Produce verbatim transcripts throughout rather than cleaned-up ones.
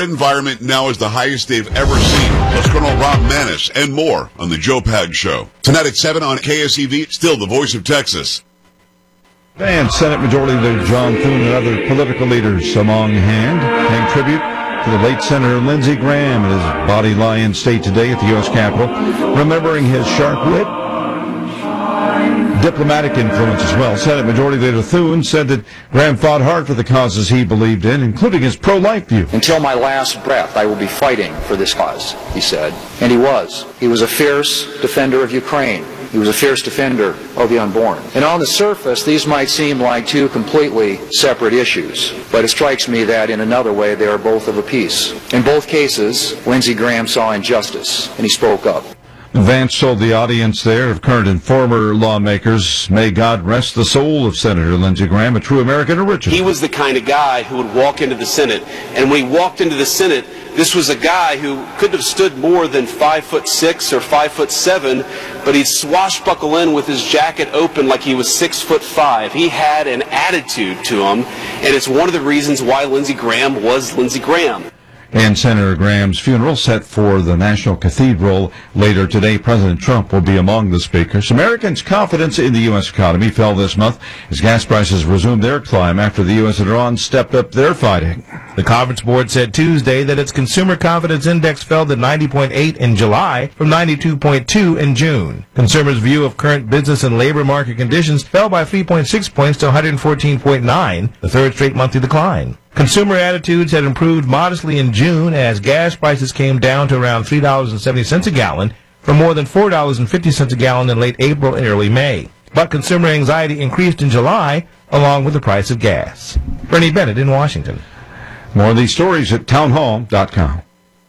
environment now is the highest they've ever seen. Plus Colonel Rob Maness and more on the Joe Pag Show. Tonight at seven on K S E V, still the voice of Texas. And Senate Majority Leader John Thune and other political leaders among hand paying tribute to the late Senator Lindsey Graham at his body lie in state today at the U S Capitol, remembering his sharp wit, diplomatic influence as well. Senate Majority Leader Thune said that Graham fought hard for the causes he believed in, including his pro-life view. Until my last breath, I will be fighting for this cause, he said. And he was. He was a fierce defender of Ukraine. He was a fierce defender of the unborn. And on the surface, these might seem like two completely separate issues, but it strikes me that in another way they are both of a piece. In both cases, Lindsey Graham saw injustice, and he spoke up. Vance told the audience there of current and former lawmakers, may God rest the soul of Senator Lindsey Graham, a true American original. He was the kind of guy who would walk into the Senate, and when he walked into the Senate, this was a guy who couldn't have stood more than five foot six or five foot seven, but he'd swashbuckle in with his jacket open like he was six foot five. He had an attitude to him, and it's one of the reasons why Lindsey Graham was Lindsey Graham. And Senator Graham's funeral set for the National Cathedral later today. President Trump will be among the speakers. Americans' confidence in the U S economy fell this month as gas prices resumed their climb after the U S and Iran stepped up their fighting. The Conference Board said Tuesday that its consumer confidence index fell to ninety point eight in July from ninety-two point two in June. Consumers' view of current business and labor market conditions fell by three point six points to one hundred fourteen point nine, the third straight monthly decline. Consumer attitudes had improved modestly in June as gas prices came down to around three dollars and seventy cents a gallon from more than four dollars and fifty cents a gallon in late April and early May. But consumer anxiety increased in July along with the price of gas. Bernie Bennett in Washington. More of these stories at townhall dot com.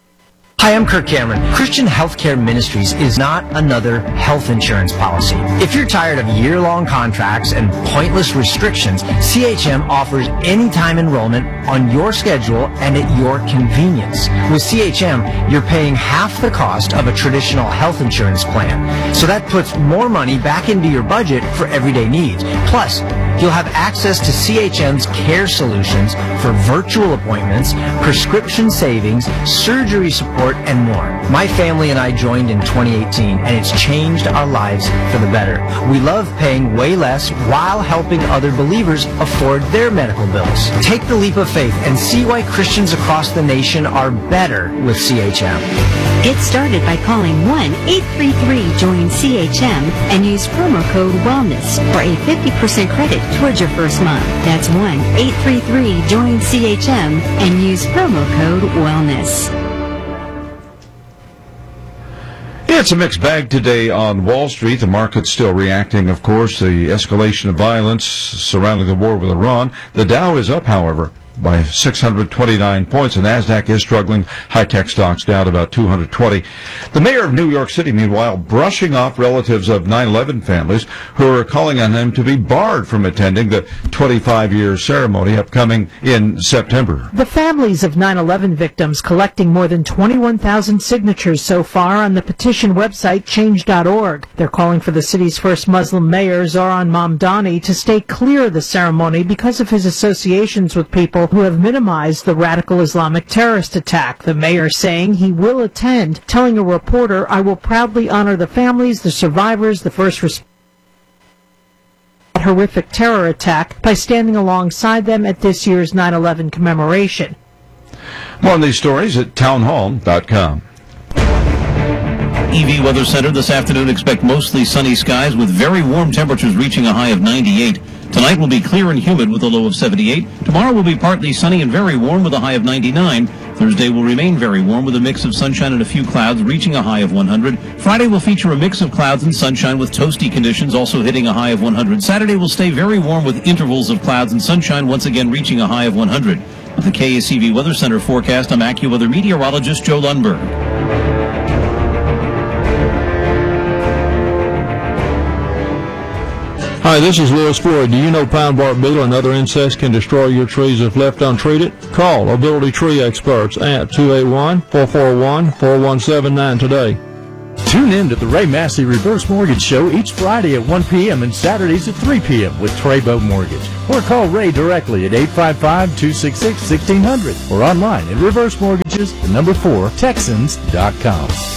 Hi, I'm Kirk Cameron. Christian Healthcare Ministries is not another health insurance policy. If you're tired of year-long contracts and pointless restrictions, C H M offers anytime enrollment on your schedule and at your convenience. With C H M, you're paying half the cost of a traditional health insurance plan. So that puts more money back into your budget for everyday needs. Plus, you'll have access to C H M's care solutions for virtual appointments, prescription savings, surgery support, and more. My family and I joined in twenty eighteen, and it's changed our lives for the better. We love paying way less while helping other believers afford their medical bills. Take the leap of faith and see why Christians across the nation are better with C H M. Get started by calling one eight three three join C H M and use promo code WELLNESS for a fifty percent credit towards your first month. That's one eight three three join C H M and use promo code WELLNESS. It's a mixed bag today on Wall Street. The market's still reacting, of course, the escalation of violence surrounding the war with Iran. The Dow is up, however, by six hundred twenty-nine points. The NASDAQ is struggling. High-tech stocks down about two hundred twenty. The mayor of New York City, meanwhile, brushing off relatives of nine eleven families who are calling on them to be barred from attending the twenty-five-year ceremony upcoming in September. The families of nine eleven victims collecting more than twenty-one thousand signatures so far on the petition website change dot org. They're calling for the city's first Muslim mayor, Zohran Mamdani, to stay clear of the ceremony because of his associations with people who have minimized the radical Islamic terrorist attack. The mayor saying he will attend, telling a reporter, "I will proudly honor the families, the survivors, the first responders of that horrific terror attack by standing alongside them at this year's nine eleven commemoration." More on these stories at townhall dot com. E V Weather Center this afternoon, expect mostly sunny skies with very warm temperatures reaching a high of ninety-eight. Tonight will be clear and humid with a low of seventy-eight. Tomorrow will be partly sunny and very warm with a high of ninety-nine. Thursday will remain very warm with a mix of sunshine and a few clouds reaching a high of one hundred. Friday will feature a mix of clouds and sunshine with toasty conditions also hitting a high of one hundred. Saturday will stay very warm with intervals of clouds and sunshine once again reaching a high of one hundred. With the K S E V Weather Center forecast, I'm AccuWeather meteorologist Joe Lundberg. Hi, this is Lewis Floyd. Do you know pine bark beetle and other insects can destroy your trees if left untreated? Call Ability Tree Experts at two eight one, four four one, four one seven nine today. Tune in to the Ray Massey Reverse Mortgage Show each Friday at one p.m. and Saturdays at three p.m. with Treybo Mortgage. Or call Ray directly at eight five five, two six six, one six zero zero or online at reverse mortgage Branches, the number four, Texans dot com.